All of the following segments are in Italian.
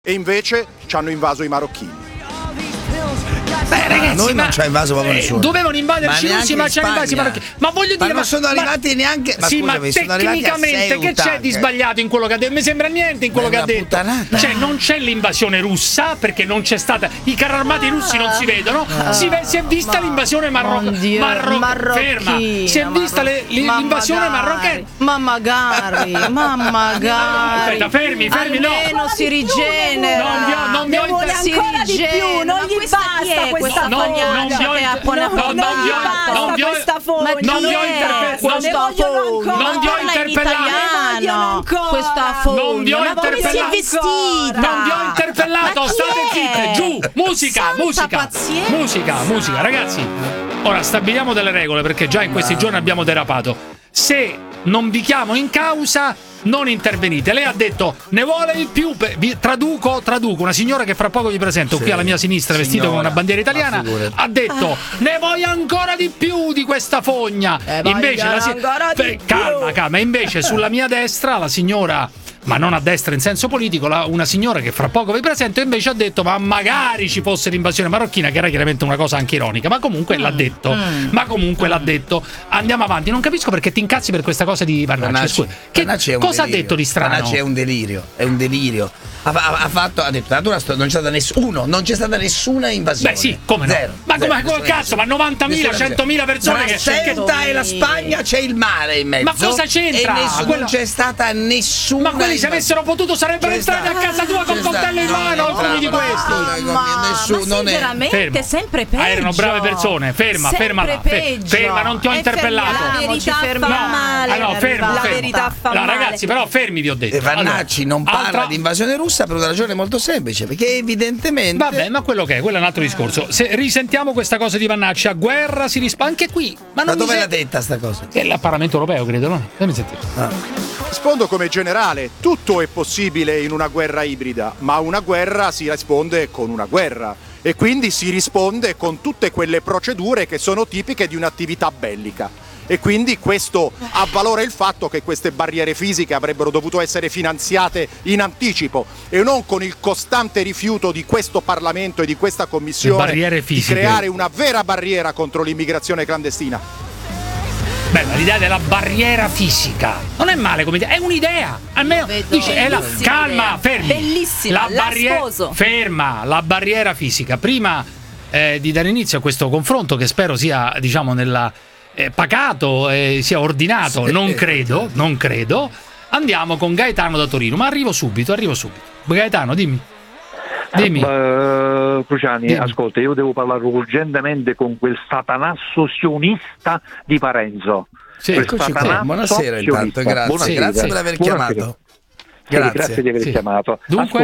E invece ci hanno invaso i marocchini. Beh, ragazzi, noi non ci ha invaso proprio nessuno. Dovevano invaderci i russi, ma ci hanno invasi i marocchini. Ma voglio dire, non sono arrivati neanche. Ma sì, scusami, ma tecnicamente che c'è di sbagliato in quello che ha detto? Mi sembra niente in quello che ha detto. Puttanata. Cioè, non c'è l'invasione russa perché non c'è stata. I carri armati russi non si vedono. Si è vista l'invasione marocchina. Ferma. Si è vista l'invasione marocchina. Ma magari. Aspetta, fermi, no. Almeno si rigenera. Non vi ho ancora di più, non gli basta questa fogna. Non vi ho interpellato. State zitte. Giù. Musica, ragazzi. Ora stabiliamo delle regole perché già in questi giorni abbiamo derapato. Se non vi chiamo in causa, non intervenite. Lei ha detto ne vuole di più. Traduco una signora che fra poco vi presento qui alla mia sinistra, vestita con una bandiera italiana. Ha detto ne voglio ancora di più di questa fogna. Invece calma. Invece sulla mia destra la signora, ma non a destra in senso politico, una signora che fra poco vi presento invece ha detto ma magari ci fosse l'invasione marocchina, che era chiaramente una cosa anche ironica, ma comunque l'ha detto. Andiamo avanti. Non capisco perché ti incazzi per questa cosa di Vannacci. Cosa ha detto di strano? Vannacci è un delirio. Ha detto non c'è stata nessuna invasione. Beh sì, come no? Zero. Ma come cazzo? Ma 90.000, 100.000 persone che Ceuta e la Spagna c'è il mare in mezzo. Ma cosa c'entra? Non c'è stata nessuna. Ma quelli se avessero potuto sarebbero entrati a casa tua con coltello in mano, alcuni di questi. Ma veramente sempre peggio. Erano brave persone. Ferma, non ti ho interpellato. La verità fa male. Ragazzi, però fermi vi ho detto. Vannacci non parla di invasione russa per una ragione molto semplice, perché evidentemente. Vabbè, ma quello che è, quello è un altro discorso. Se risentiamo questa cosa di Vannacci, a guerra si risponde anche qui. Ma dove l'ha detta sta cosa? È il Parlamento europeo, credo, no? Fammi sentire. Rispondo come generale, tutto è possibile in una guerra ibrida, ma una guerra si risponde con una guerra e quindi si risponde con tutte quelle procedure che sono tipiche di un'attività bellica. E quindi questo avvalora il fatto che queste barriere fisiche avrebbero dovuto essere finanziate in anticipo e non con il costante rifiuto di questo Parlamento e di questa Commissione di creare una vera barriera contro l'immigrazione clandestina. Bella l'idea della barriera fisica. Non è male come idea, è un'idea. Almeno dice calma, fermi. Bellissima, ferma, la barriera fisica. Prima di dare inizio a questo confronto che spero sia, diciamo, nella pacato, sia ordinato, non credo. Andiamo con Gaetano da Torino, ma arrivo subito. Gaetano, dimmi. Cruciani, dimmi. Ascolta, io devo parlare urgentemente con quel satanasso sionista di Parenzo. Sì, eccoci qua. Buonasera intanto, grazie per aver chiamato. Grazie di aver chiamato. Dunque,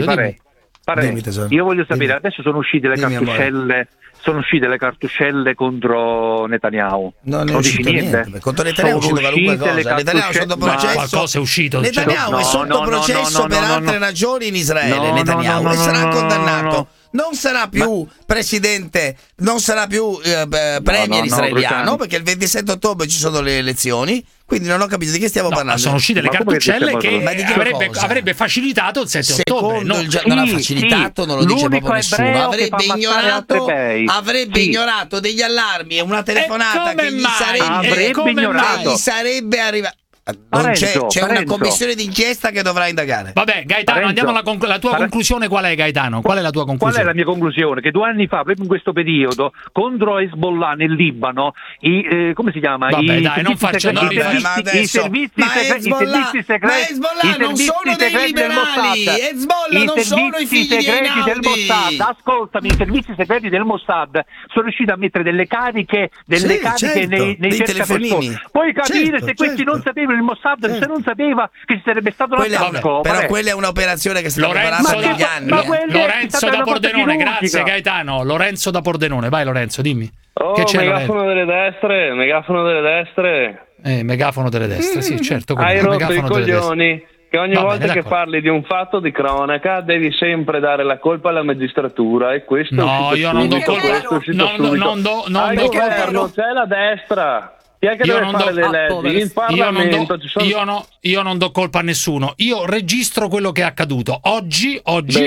io voglio sapere, adesso sono uscite le cartuscelle. Sono uscite le cartuscelle contro Netanyahu. Non è uscito niente. Contro Netanyahu è uscito qualunque cosa. Netanyahu è sotto processo. Qualcosa è uscito. Netanyahu è sotto processo per altre ragioni in Israele. Netanyahu e sarà condannato. Non sarà più presidente, non sarà più premier israeliano, perché il 27 ottobre ci sono le elezioni. Quindi non ho capito di che stiamo parlando. Sono uscite le cartuccelle che avrebbe facilitato il 7 ottobre. Non ha facilitato, non lo dice proprio nessuno. Avrebbe ignorato degli allarmi e una telefonata che gli sarebbe arrivata. C'è una commissione d'inchiesta che dovrà indagare. Vabbè, Gaetano, andiamo alla tua conclusione. Qual è, Gaetano? Qual è la tua conclusione? Qual è la mia conclusione? Che 2 anni fa, proprio in questo periodo, contro Hezbollah nel Libano, come si chiama? Vabbè, dai, non faccio i servizi segreti non sono dei liberali. Hezbollah non sono i figli del Mossad. Ascoltami, i servizi segreti del Mossad sono riusciti a mettere delle cariche nei cercatori. Puoi capire se questi non sapevano il Mossad, se non sapeva che ci sarebbe stato un attacco. Però quella è un'operazione che si sta preparando negli anni. Lorenzo da Pordenone, grazie Gaetano. Lorenzo da Pordenone, vai Lorenzo, dimmi. Che c'è, megafono delle destre. Megafono delle destre, sì, certo. Hai rotto i coglioni che ogni volta che parli di un fatto di cronaca devi sempre dare la colpa alla magistratura e questo io non do colpa. al governo c'è la destra. Chi è che deve fare le leggi? In Parlamento ci sono... Io non do colpa a nessuno. Io registro quello che è accaduto. Oggi